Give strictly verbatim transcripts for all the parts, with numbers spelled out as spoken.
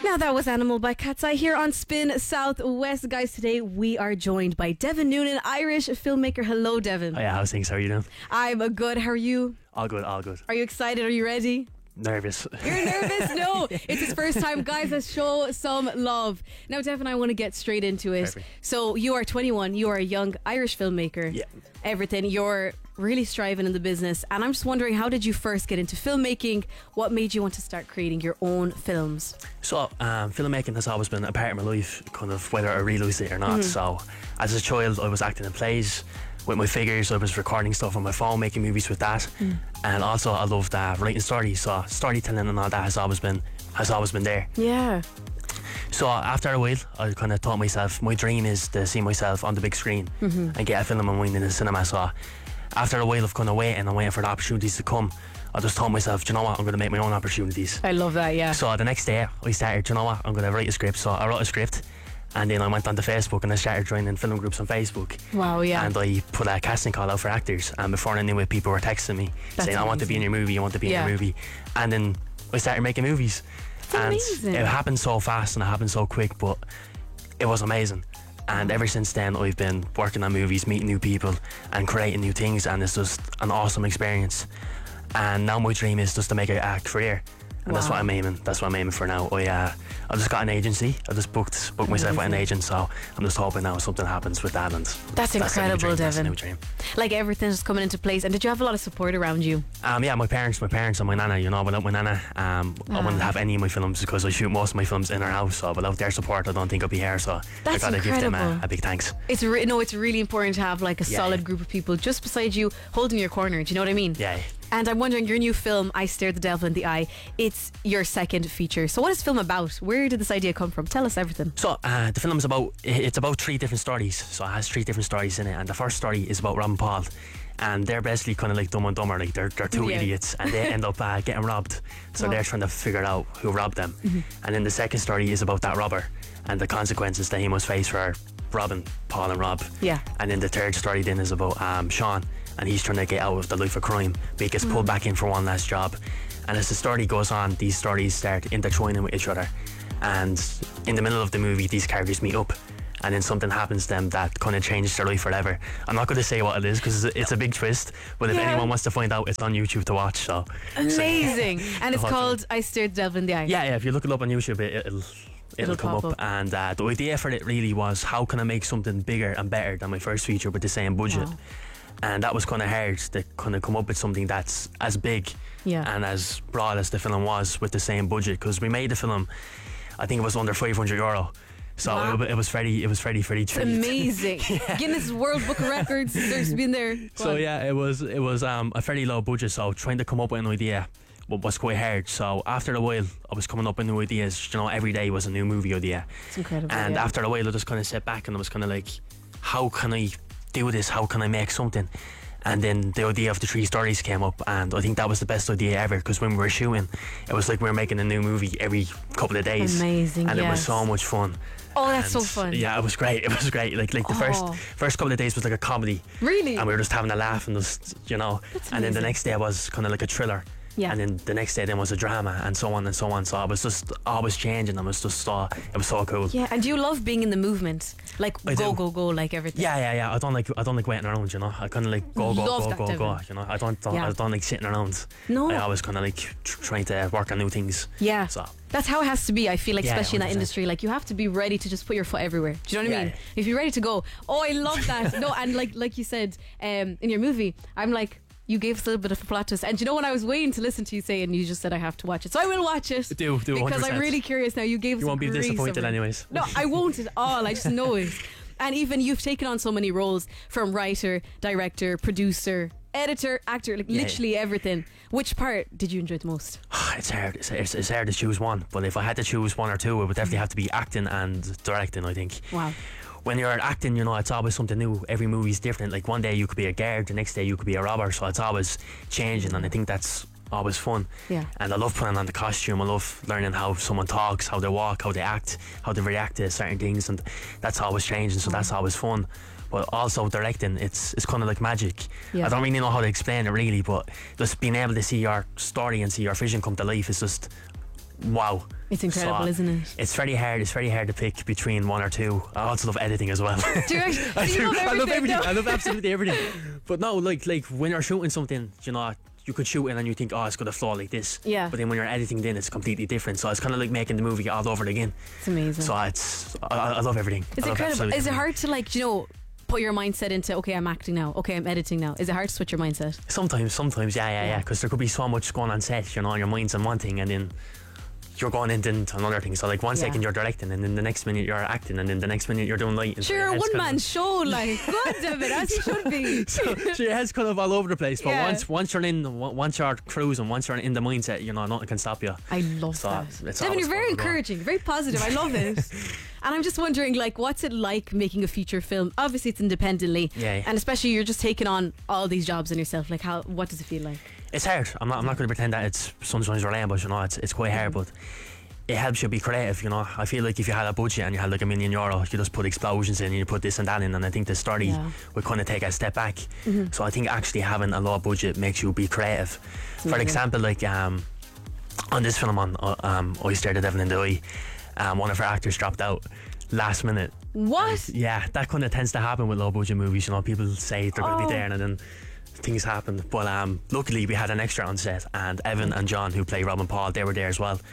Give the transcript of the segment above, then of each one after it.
Now that was Animal by Cat's Eye here on Spin Southwest. Guys, today we are joined by Devin Noonan, Irish filmmaker. Hello, Devin. Oh yeah, how's things? How are you doing? I'm good. How are you? All good, all good. Are you excited? Are you ready? Nervous. You're nervous? No. It's his first time. Guys, let's show some love. Now, Devin, I want to get straight into it. Perfect. So you are twenty-one. You are a young Irish filmmaker. Yeah. Everything. You're really striving in the business. And I'm just wondering, how did you first get into filmmaking? What made you want to start creating your own films? So, um, filmmaking has always been a part of my life, kind of whether I realise it or not. Mm. So, as a child, I was acting in plays with my figures. I was recording stuff on my phone, making movies with that. Mm. And also, I loved uh, writing stories. So, storytelling and all that has always been has always been there. Yeah. So after a while, I kind of thought myself, my dream is to see myself on the big screen mm-hmm. and get a film of mine in the cinema. So after a while of kind of waiting and waiting for the opportunities to come, I just told myself, do you know what, I'm going to make my own opportunities. I love that, yeah. So the next day, I started, do you know what, I'm going to write a script. So I wrote a script, and then I went onto Facebook and I started joining film groups on Facebook. Wow, yeah. And I put a casting call out for actors, and before I knew it, people were texting me That's saying, amazing. I want to be in your movie, I want to be yeah. in your movie. And then I started making movies. That's and amazing. It happened so fast and it happened so quick, but it was amazing. And ever since then, I've been working on movies, meeting new people and creating new things, and it's just an awesome experience. And now my dream is just to make a, a career, and wow. that's what I'm aiming that's what I'm aiming for now. I uh, I just got an agency. I just booked booked myself with an agent, so I'm just hoping now something happens with that. And that's, that's incredible, that's Devin. a new dream. Like everything's coming into place. And did you have a lot of support around you? Um, yeah, my parents, my parents and my nana. You know, without my nana, um, ah. I wouldn't have any of my films because I shoot most of my films in our house. So without their support, I don't think I'd be here. So that's I gotta incredible. give them a, a big thanks. It's re- no, it's really important to have like a yeah, solid yeah. group of people just beside you, holding your corner. Do you know what I mean? Yeah. And I'm wondering, your new film, I Stared the Devil in the Eye, it's your second feature. So what is the film about? Where did this idea come from? Tell us everything. So uh, the film is about, it's about three different stories. So it has three different stories in it. And the first story is about Rob and Paul. And they're basically kind of like Dumb and Dumber. Like they're, they're two yeah. idiots and they end up uh, getting robbed. So wow. they're trying to figure out who robbed them. Mm-hmm. And then the second story is about that robber and the consequences that he must face for robbing Paul and Rob. Yeah. And then the third story then is about um, Sean. And he's trying to get out of the life of crime, but he gets pulled mm. back in for one last job. And as the story goes on, these stories start intertwining with each other. And in the middle of the movie, these characters meet up, and then something happens to them that kind of changes their life forever. I'm not going to say what it is because it's a big twist, but if yeah. anyone wants to find out, it's on YouTube to watch. So amazing. So, and it's called I Stared the Devil in the Eye. Yeah, yeah. If you look it up on YouTube, it, it'll it'll, it'll come up. up. And uh, the idea for it really was, how can I make something bigger and better than my first feature with the same budget? Wow. And that was kind of hard to kind of come up with something that's as big yeah. and as broad as the film was with the same budget, because we made the film, I think it was under five hundred euro. So wow. it, it was very, it was very, very cheap. Amazing. yeah. Guinness World Book of Records. There's been there. Go so on. yeah, it was, it was um, a fairly low budget. So trying to come up with an idea was quite hard. So after a while, I was coming up with new ideas. You know, every day was a new movie idea. It's incredible. And yeah. after a while, I just kind of sat back and I was kind of like, how can I do this? How can I make something? And then the idea of the three stories came up, and I think that was the best idea ever, because when we were shooting, it was like we were making a new movie every couple of days. Amazing. And yes. it was so much fun. Oh, that's and so fun. Yeah, it was great. It was great. Like like the oh. first first couple of days was like a comedy. Really? And we were just having a laugh and just, you know. That's and then the amazing. next day was kind of like a thriller. Yeah. And then the next day then was a drama, and so on and so on. So I was just always changing. I was just so it was so cool. Yeah. And do you love being in the movement? Like I go do. go go like everything. Yeah, yeah, yeah. I don't like I don't like waiting around. You know, I kind of like go go Love go that, go Devin. go. You know, I don't, don't Yeah. I don't like sitting around. No. I always kind of like tr- trying to work on new things. Yeah. So that's how it has to be. I feel like, Yeah, especially in that one hundred percent. industry, like you have to be ready to just put your foot everywhere. Do you know what I Yeah, mean? yeah. If you're ready to go. Oh, I love that. No, and like like you said, um, in your movie, I'm like, you gave us a little bit of a plot twist. And you know, when I was waiting to listen to you say, and you just said I have to watch it, so I will watch it. Do do because one hundred percent. I'm really curious now. You gave us You won't be great disappointed, summary. anyways. No, I won't at all. I just know it. And even you've taken on so many roles, from writer, director, producer, editor, actor, like Yeah. literally everything. Which part did you enjoy the most? It's hard. It's, it's, it's hard to choose one. But if I had to choose one or two, it would definitely have to be acting and directing, I think. Wow. When you're acting, you know, it's always something new. Every movie's different. Like one day you could be a guard, the next day you could be a robber. So it's always changing, and I think that's always fun. Yeah. And I love putting on the costume. I love learning how someone talks, how they walk, how they act, how they react to certain things, and that's always changing. So that's always fun. But also directing, it's it's kind of like magic. Yeah. I don't really know how to explain it really, but just being able to see your story and see your vision come to life is just wow. It's incredible, So, isn't it? It's very hard. It's very hard to pick between one or two. I also love editing as well. Do you actually, I do you do. love I love everything, everything. though? I love absolutely everything. But no, like like when you're shooting something, you know, you could shoot it and you think, oh, it's gonna flow like this. Yeah. But then when you're editing, then it's completely different. So it's kind of like making the movie all over again. It's amazing. So it's I, I love everything. It's I love incredible. absolutely Is it everything. hard to, like, you know, put your mindset into, okay, I'm acting now, okay, I'm editing now? Is it hard to switch your mindset? Sometimes, sometimes, yeah, yeah, yeah. Because there could be so much going on set, you know, your mind's on one thing, and then you're going into, into another thing. So like one Yeah. second you're directing, and then the next minute you're acting, and then the next minute you're doing lighting. Sure, you're a your head's one kind man show, like, God damn it, as you should be. of- so, so your head's kind of all over the place. But Yeah. once once you're in, once you're cruising, once you're in the mindset, you know, nothing can stop you. I love So, that. it's Devin, always you're very fun to go. encouraging, very positive. I love it. And I'm just wondering, like, what's it like making a feature film? Obviously, it's independently, Yeah, yeah. and especially you're just taking on all these jobs on yourself. Like, how? What does it feel like? It's hard. I'm not. I'm not going to pretend that it's sunshine or rainbows. You know, it's it's quite hard, but it helps you be creative. You know, I feel like if you had a budget and you had like a million euro, you just put explosions in and you put this and that in, and I think the story Yeah. would kind of take a step back. So I think actually having a low budget makes you be creative. For amazing. example, like um, on this film on uh, um, I Stared the Devil in the Eye, um, one of our actors dropped out last minute. What? Yeah, that kind of tends to happen with low budget movies. You know, people say they're going to Oh. be there and then things happen. But um, luckily we had an extra on set, and Evan and John, who play Robin Paul, they were there as well.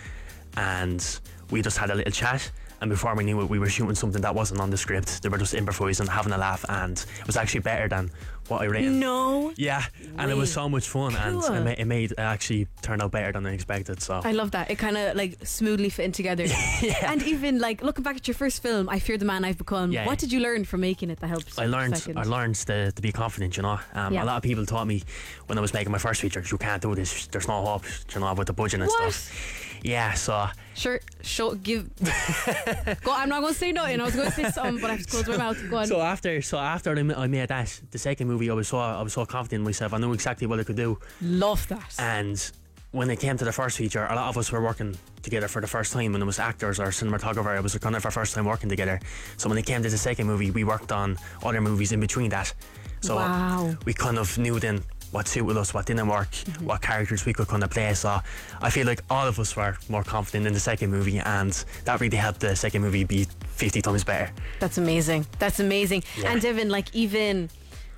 And we just had a little chat. And before we knew it, we were shooting something that wasn't on the script. They were just improvising, having a laugh, and it was actually better than what I written. No. Yeah, and it was so much fun, and Cool. it made, it made it actually turn out better than I expected. So I love that. It kind of like smoothly fitting together. And even like looking back at your first film, I Fear the Man I've Become. Yeah. What did you learn from making it that helped? I learned second? I learned to, to be confident, you know. Um, Yeah. A lot of people taught me when I was making my first feature, you can't do this, there's no hope, you know, with the budget and What? stuff. Yeah, so Sure, show, give. Go. I'm not going to say nothing. I was going to say something, but I have to close my mouth. Go on. so after so after I ma- I made that, the second movie, I was so I was so confident in myself. I knew exactly what I could do. Love that. And when it came to the first feature, a lot of us were working together for the first time. When it was actors or cinematographer, it was kind of our first time working together. So when it came to the second movie, we worked on other movies in between that. So Wow. we kind of knew then what suited us, what didn't work, Mm-hmm. what characters we could kind of play. So I feel like all of us were more confident in the second movie, and that really helped the second movie be fifty times better. That's amazing. That's amazing. Yeah. And Devin, like even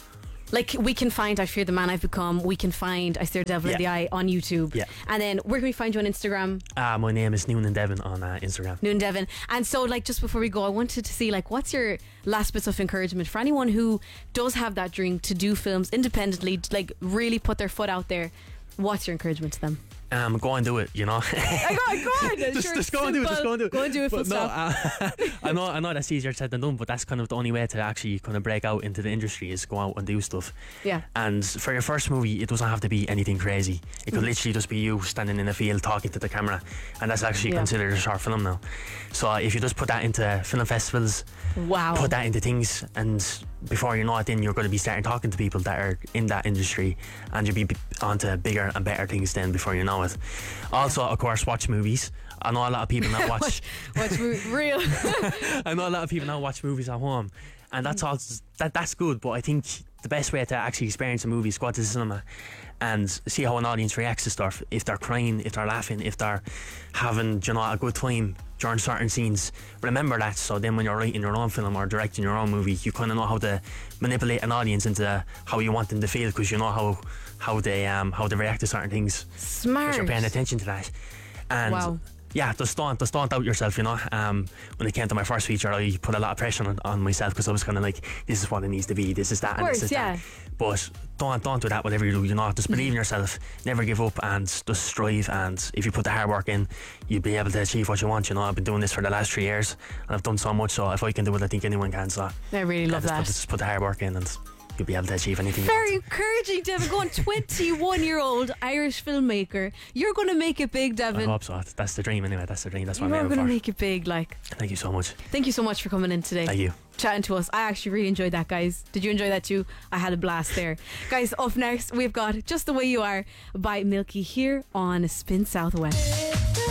like we can find I Fear the Man I've Become. We can find I Stare Devil in Yeah. the Eye on YouTube. Yeah. And then where can we find you on Instagram? Uh, my name is Noonan Devon on uh, Instagram. Noon Devin. And so like just before we go, I wanted to see like what's your last bits of encouragement for anyone who does have that dream to do films independently, to, like really put their foot out there. What's your encouragement to them? Um, go and do it, you know. I go, go on. just, Sure, just go and do it. Just go and do it. Go and do it. Full But no, stop. uh, I know, I know that's easier said than done, but that's kind of the only way to actually kind of break out into the industry is go out and do stuff. Yeah. And for your first movie, it doesn't have to be anything crazy. It could literally just be you standing in a field talking to the camera, and that's actually Yeah. considered a short film now. So if you just put that into film festivals, Wow. put that into things, and before you know it, then you're going to be starting talking to people that are in that industry, and you'll be b- onto bigger and better things then before you know it. Also, of course, watch movies. I know a lot of people that watch. What's re- real? I know a lot of people now watch movies at home, and that's all. That that's good, but I think the best way to actually experience a movie is go out to the cinema and see how an audience reacts to stuff. If they're crying, if they're laughing, if they're having, you know, a good time during certain scenes, remember that. So then, when you're writing your own film or directing your own movie, you kind of know how to manipulate an audience into how you want them to feel, because you know how how they um how they react to certain things. Smart. Because you're paying attention to that. And Wow. yeah, just don't, just don't doubt yourself, you know. Um, when it came to my first feature, I put a lot of pressure on, on myself, because I was kind of like, this is what it needs to be, this is that, Of and course, this is yeah. that. But don't, don't do that, whatever you do, you know. Just believe in yourself, never give up, and just strive. And if you put the hard work in, you'll be able to achieve what you want, you know. I've been doing this for the last three years, and I've done so much, so if I can do it, I think anyone can. So I really love just, that. just put the hard work in, and you'll be able to achieve anything you Very want. encouraging, Devin. Go on, twenty-one-year-old Irish filmmaker. You're going to make it big, I Devin. hope so. That's the dream anyway, that's the dream, that's what You I'm are aiming going to for. make it big. Like, Thank you so much. thank you so much for coming in today. Thank you. Chatting to us. I actually really enjoyed that, guys. Did you enjoy that too? I had a blast there. Guys, up next, we've got Just the Way You Are by Milky here on Spin Southwest.